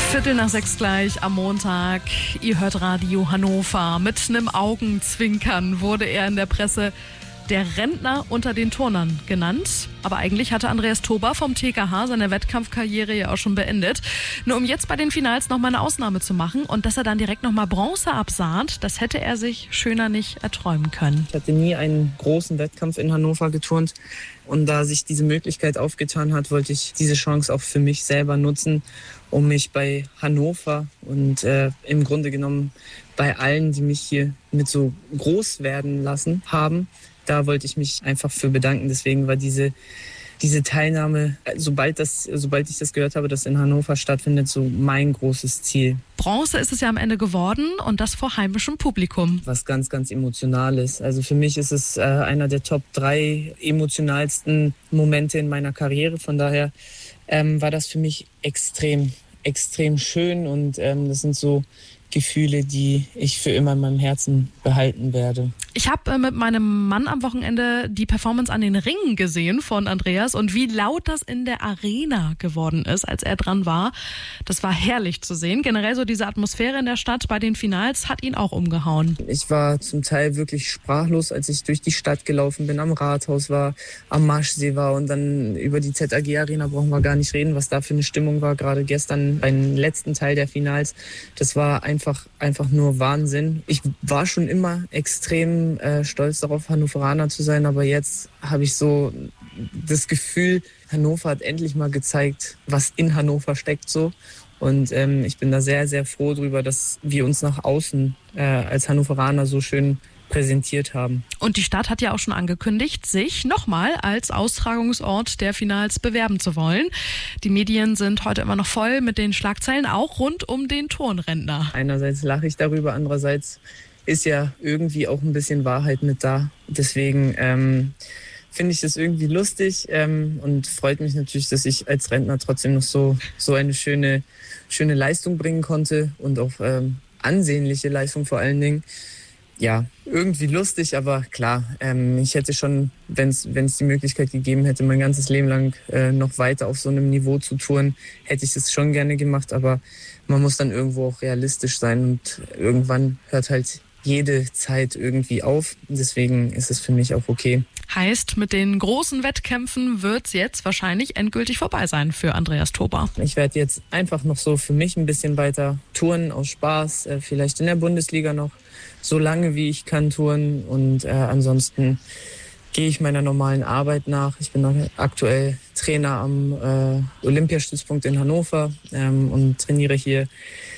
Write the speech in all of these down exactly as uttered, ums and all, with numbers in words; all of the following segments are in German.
Viertel nach sechs gleich am Montag. Ihr hört Radio Hannover. Mit einem Augenzwinkern wurde er in der Presse der Rentner unter den Turnern genannt. Aber eigentlich hatte Andreas Toba vom T K H seine Wettkampfkarriere ja auch schon beendet. Nur um jetzt bei den Finals nochmal eine Ausnahme zu machen und dass er dann direkt nochmal Bronze absahnt, das hätte er sich schöner nicht erträumen können. Ich hatte nie einen großen Wettkampf in Hannover geturnt. Und da sich diese Möglichkeit aufgetan hat, wollte ich diese Chance auch für mich selber nutzen, um mich bei Hannover und äh, im Grunde genommen bei allen, die mich hier mit so groß werden lassen haben, da wollte ich mich einfach für bedanken. Deswegen war diese, diese Teilnahme, sobald, das, sobald ich das gehört habe, dass in Hannover stattfindet, so mein großes Ziel. Bronze ist es ja am Ende geworden und das vor heimischem Publikum. Was ganz, ganz emotional ist. Also für mich ist es äh, einer der Top drei emotionalsten Momente in meiner Karriere. Von daher ähm, war das für mich extrem, extrem schön und ähm, das sind so Gefühle, die ich für immer in meinem Herzen behalten werde. Ich habe äh, mit meinem Mann am Wochenende die Performance an den Ringen gesehen von Andreas und wie laut das in der Arena geworden ist, als er dran war. Das war herrlich zu sehen. Generell so diese Atmosphäre in der Stadt bei den Finals hat ihn auch umgehauen. Ich war zum Teil wirklich sprachlos, als ich durch die Stadt gelaufen bin, am Rathaus war, am Maschsee war und dann über die Z A G Arena brauchen wir gar nicht reden, was da für eine Stimmung war. Gerade gestern beim letzten Teil der Finals, das war einfach, einfach nur Wahnsinn. Ich war schon immer extrem Äh, stolz darauf, Hannoveraner zu sein, aber jetzt habe ich so das Gefühl, Hannover hat endlich mal gezeigt, was in Hannover steckt so. Und ähm, ich bin da sehr, sehr froh drüber, dass wir uns nach außen äh, als Hannoveraner so schön präsentiert haben. Und die Stadt hat ja auch schon angekündigt, sich nochmal als Austragungsort der Finals bewerben zu wollen. Die Medien sind heute immer noch voll mit den Schlagzeilen, auch rund um den Turnrentner. Einerseits lache ich darüber, andererseits ist ja irgendwie auch ein bisschen Wahrheit mit da. Deswegen ähm, finde ich das irgendwie lustig ähm, und freut mich natürlich, dass ich als Rentner trotzdem noch so, so eine schöne, schöne Leistung bringen konnte und auch ähm, ansehnliche Leistung vor allen Dingen. Ja, irgendwie lustig, aber klar, ähm, ich hätte schon, wenn es die Möglichkeit gegeben hätte, mein ganzes Leben lang äh, noch weiter auf so einem Niveau zu touren, hätte ich das schon gerne gemacht, aber man muss dann irgendwo auch realistisch sein und irgendwann hört halt jede Zeit irgendwie auf. Deswegen ist es für mich auch okay. Heißt, mit den großen Wettkämpfen wird es jetzt wahrscheinlich endgültig vorbei sein für Andreas Toba. Ich werde jetzt einfach noch so für mich ein bisschen weiter touren, aus Spaß, äh, vielleicht in der Bundesliga noch, so lange wie ich kann touren und äh, ansonsten gehe ich meiner normalen Arbeit nach. Ich bin noch aktuell Trainer am äh, Olympiastützpunkt in Hannover ähm, und trainiere hier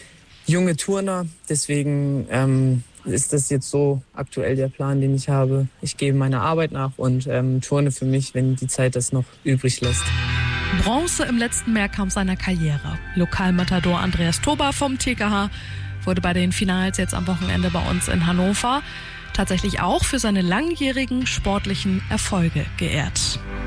junge Turner. Deswegen ähm, ist das jetzt so aktuell der Plan, den ich habe. Ich gebe meiner Arbeit nach und ähm, turne für mich, wenn die Zeit das noch übrig lässt. Bronze im letzten Mehrkampf seiner Karriere. Lokalmatador Andreas Toba vom T K H wurde bei den Finals jetzt am Wochenende bei uns in Hannover tatsächlich auch für seine langjährigen sportlichen Erfolge geehrt.